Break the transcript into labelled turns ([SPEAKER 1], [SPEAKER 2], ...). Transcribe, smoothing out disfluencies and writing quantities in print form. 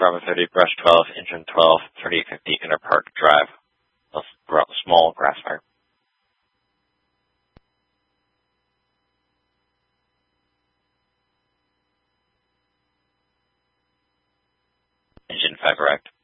[SPEAKER 1] Bravo 30, brush 12, engine 12, 3850 Inner Park Drive. A small grass fire. Engine 5 erect.